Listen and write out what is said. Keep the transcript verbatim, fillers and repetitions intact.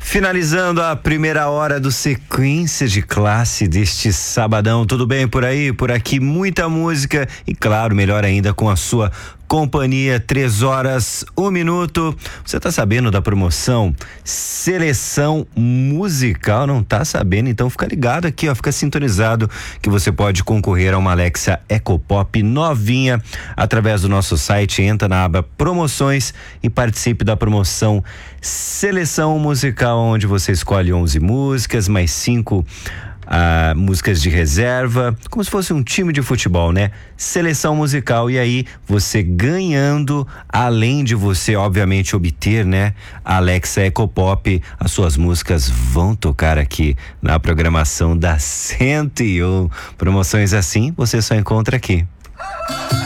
Finalizando a primeira hora do Sequência de Classe deste sabadão. Tudo bem por aí? Por aqui muita música e, claro, melhor ainda com a sua companhia. Três horas, um minuto. Você tá sabendo da promoção Seleção Musical? Não tá sabendo? Então fica ligado aqui, ó, fica sintonizado que você pode concorrer a uma Alexa EcoPop novinha através do nosso site. Entra na aba Promoções e participe da promoção Seleção Musical, onde você escolhe onze músicas, mais cinco Ah, músicas de reserva, como se fosse um time de futebol, né? Seleção musical, e aí você ganhando, além de você obviamente obter, né, a Alexa EcoPop, as suas músicas vão tocar aqui na programação da cento e um. Promoções assim você só encontra aqui.